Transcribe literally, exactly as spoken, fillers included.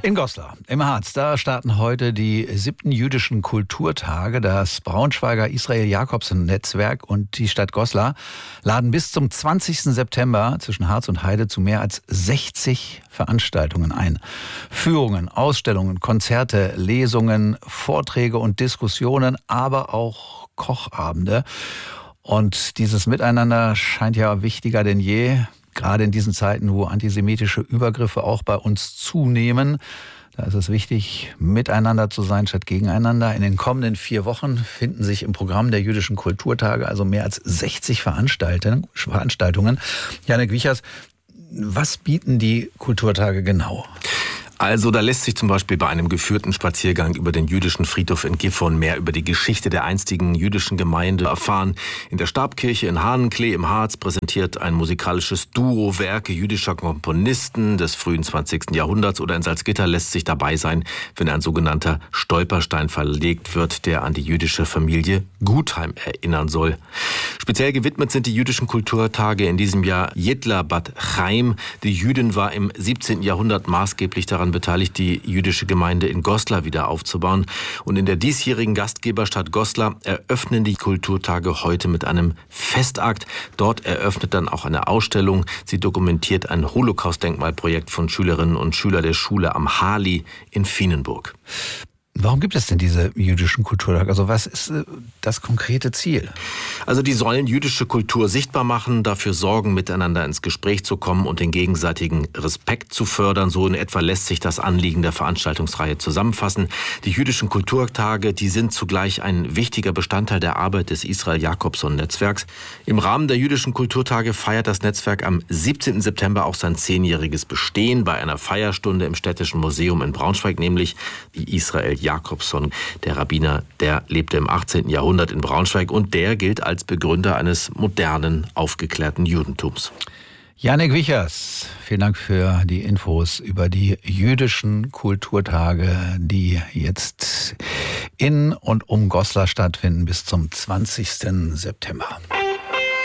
In Goslar, im Harz, da starten heute die siebten jüdischen Kulturtage. Das Braunschweiger Israel-Jakobson-Netzwerk und die Stadt Goslar laden bis zum zwanzigsten September zwischen Harz und Heide zu mehr als sechzig Veranstaltungen ein. Führungen, Ausstellungen, Konzerte, Lesungen, Vorträge und Diskussionen, aber auch Kochabende. Und dieses Miteinander scheint ja wichtiger denn je. Gerade in diesen Zeiten, wo antisemitische Übergriffe auch bei uns zunehmen, da ist es wichtig, miteinander zu sein statt gegeneinander. In den kommenden vier Wochen finden sich im Programm der jüdischen Kulturtage also mehr als sechzig Veranstaltungen. Janek Wichers, was bieten die Kulturtage genau? Also da lässt sich zum Beispiel bei einem geführten Spaziergang über den jüdischen Friedhof in Gifhorn mehr über die Geschichte der einstigen jüdischen Gemeinde erfahren. In der Stabkirche in Hahnenklee im Harz präsentiert ein musikalisches Duo Werke jüdischer Komponisten des frühen zwanzigsten Jahrhunderts, oder in Salzgitter lässt sich dabei sein, wenn ein sogenannter Stolperstein verlegt wird, der an die jüdische Familie Gutheim erinnern soll. Speziell gewidmet sind die jüdischen Kulturtage in diesem Jahr Jedler Bat Chaim. Die Jüdin war im siebzehnten Jahrhundert maßgeblich daran beteiligt, die jüdische Gemeinde in Goslar wieder aufzubauen. Und in der diesjährigen Gastgeberstadt Goslar eröffnen die Kulturtage heute mit einem Festakt. Dort eröffnet dann auch eine Ausstellung. Sie dokumentiert ein Holocaust-Denkmalprojekt von Schülerinnen und Schülern der Schule am Harli in Vienenburg. Warum gibt es denn diese jüdischen Kulturtage? Also was ist das konkrete Ziel? Also die sollen jüdische Kultur sichtbar machen, dafür sorgen, miteinander ins Gespräch zu kommen und den gegenseitigen Respekt zu fördern. So in etwa lässt sich das Anliegen der Veranstaltungsreihe zusammenfassen. Die jüdischen Kulturtage, die sind zugleich ein wichtiger Bestandteil der Arbeit des Israel-Jakobson-Netzwerks. Im Rahmen der jüdischen Kulturtage feiert das Netzwerk am siebzehnten September auch sein zehnjähriges Bestehen bei einer Feierstunde im Städtischen Museum in Braunschweig, nämlich die Israel Jakobson, der Rabbiner, der lebte im achtzehnten Jahrhundert in Braunschweig und der gilt als Begründer eines modernen, aufgeklärten Judentums. Janek Wichers, vielen Dank für die Infos über die jüdischen Kulturtage, die jetzt in und um Goslar stattfinden bis zum zwanzigsten September.